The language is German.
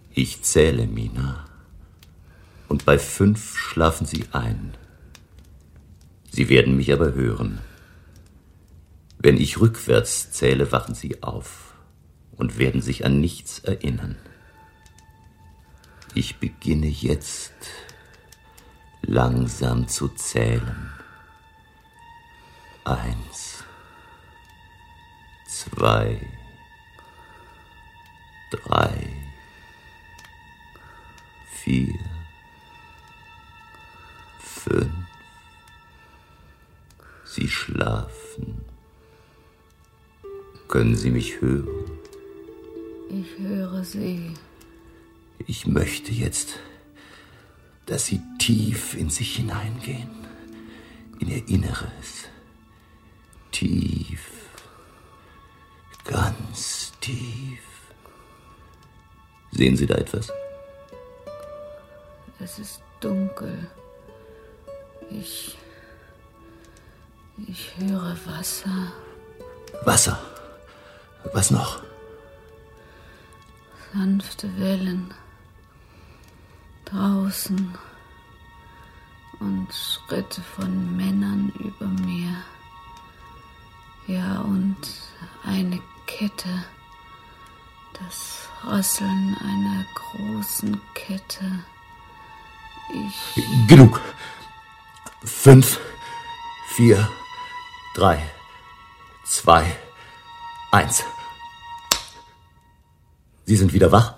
Ich zähle, Mina. Und bei 5 schlafen Sie ein. Sie werden mich aber hören. Wenn ich rückwärts zähle, wachen Sie auf und werden sich an nichts erinnern. Ich beginne jetzt langsam zu zählen. 1, 2, 3, 4, 5. Sie schlafen. Können Sie mich hören? Ich höre Sie. Ich möchte jetzt, dass Sie tief in sich hineingehen, in Ihr Inneres. Tief, ganz tief. Sehen Sie da etwas? Es ist dunkel. Ich höre Wasser. Wasser? Was noch? Sanfte Wellen. Draußen. Und Schritte von Männern über mir. Ja, und eine Kette. Das Rasseln einer großen Kette. Genug. 5, 4, 3, 2, 1. Sie sind wieder wach?